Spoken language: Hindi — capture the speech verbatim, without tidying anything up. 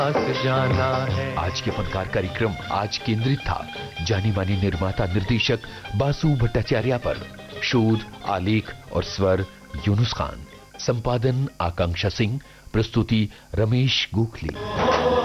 जाना है। आज के फनकार कार्यक्रम आज केंद्रित था जानी मानी निर्माता निर्देशक बासु भट्टाचार्य पर। शोध, आलेख और स्वर यूनुस खान। संपादन आकांक्षा सिंह। प्रस्तुति रमेश गोखली।